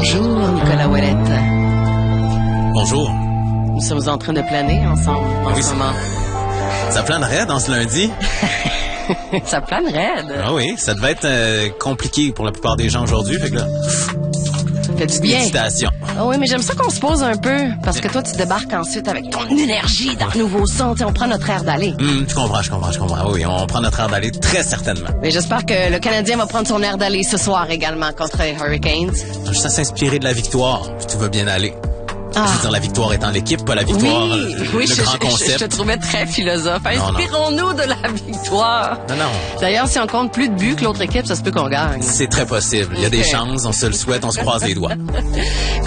Bonjour, Nicolas Ouellette. Bonjour. Nous sommes en train de planer ensemble en ce moment. Ça plane raide en ce lundi? Ça plane raide. Ah oui, ça devait être compliqué pour la plupart des gens aujourd'hui, fait que là... Fait du bien. Félicitations. Ah oui, mais j'aime ça qu'on se pose un peu, parce que toi, tu débarques ensuite avec ton énergie dans le nouveau son. T'sais, on prend notre air d'aller. Je comprends. Oui, on prend notre air d'aller très certainement. Mais j'espère que le Canadien va prendre son air d'aller ce soir également contre les Hurricanes. Juste à s'inspirer de la victoire, puis tout va bien aller. Ah. Je veux dire, la victoire est en l'équipe, pas la victoire, Oui, le grand concept. Je te trouvais très philosophe. Inspirons-nous de la victoire. Non. D'ailleurs, si on compte plus de buts que l'autre équipe, ça se peut qu'on gagne. C'est très possible. Il y a des chances, on se le souhaite, on se croise les doigts.